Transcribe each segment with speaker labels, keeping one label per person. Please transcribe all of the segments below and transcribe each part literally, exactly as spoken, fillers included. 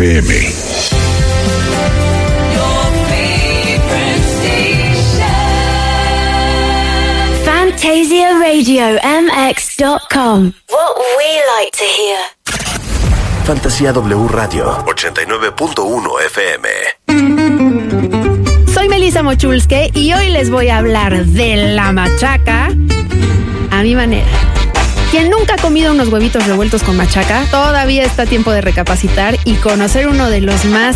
Speaker 1: F M.
Speaker 2: Fantasia Radio M X dot com. What we like to hear.
Speaker 3: Fantasía W Radio ochenta y nueve punto uno F M.
Speaker 4: Soy Melissa Mochulske y hoy les voy a hablar de la machaca a mi manera. Quien nunca ha comido unos huevitos revueltos con machaca, todavía está a tiempo de recapacitar y conocer uno de los más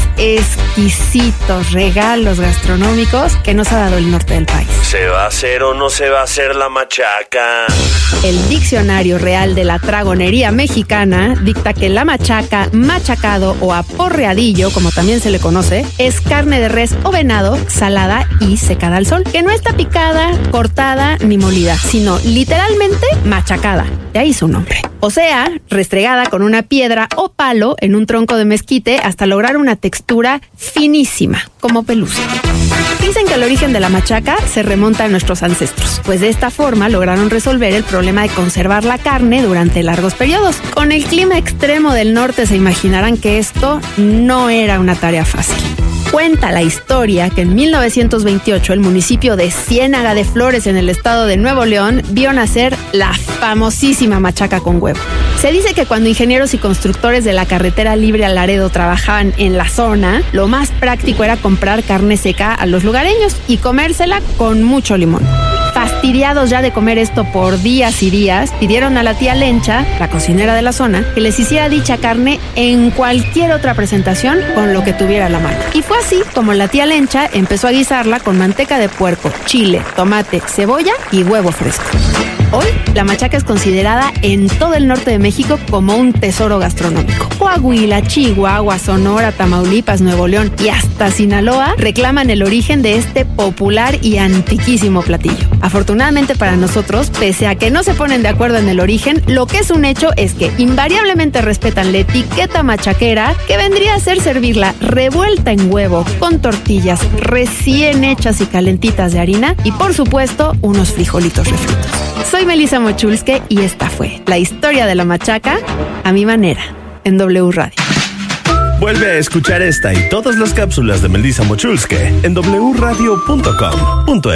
Speaker 4: exquisitos regalos gastronómicos que nos ha dado el norte del país.
Speaker 3: ¿Se va a hacer o no se va a hacer la machaca?
Speaker 4: El Diccionario Real de la Tragonería Mexicana dicta que la machaca, machacado o aporreadillo, como también se le conoce, es carne de res o venado salada y secada al sol, que no está picada, cortada ni molida, sino literalmente machacada. De ahí su nombre. O sea, restregada con una piedra o palo en un tronco de mezquite hasta lograr una textura finísima, como pelusa. Dicen que el origen de la machaca se remonta a nuestros ancestros, pues de esta forma lograron resolver el problema de conservar la carne durante largos periodos. Con el clima extremo del norte se imaginarán que esto no era una tarea fácil. Cuenta la historia que en mil novecientos veintiocho el municipio de Ciénaga de Flores en el estado de Nuevo León vio nacer la famosísima machaca con huevo. Se dice que cuando ingenieros y constructores de la carretera libre a Laredo trabajaban en la zona, lo más práctico era comprar carne seca a los lugareños y comérsela con mucho limón. Fastidiados ya de comer esto por días y días, pidieron a la tía Lencha, la cocinera de la zona, que les hiciera dicha carne en cualquier otra presentación con lo que tuviera a la mano. Y fue así como la tía Lencha empezó a guisarla con manteca de puerco, chile, tomate, cebolla y huevo fresco. Hoy, la machaca es considerada en todo el norte de México como un tesoro gastronómico. Coahuila, Chihuahua, Sonora, Tamaulipas, Nuevo León y hasta Sinaloa reclaman el origen de este popular y antiquísimo platillo. Afortunadamente para nosotros, pese a que no se ponen de acuerdo en el origen, lo que es un hecho es que invariablemente respetan la etiqueta machaquera, que vendría a ser servirla revuelta en huevo, con tortillas recién hechas y calentitas de harina y, por supuesto, unos frijolitos refritos. Soy Melissa Mochulske y esta fue la historia de la machaca a mi manera, en W Radio.
Speaker 5: Vuelve a escuchar esta y todas las cápsulas de Melissa Mochulske en w radio punto com punto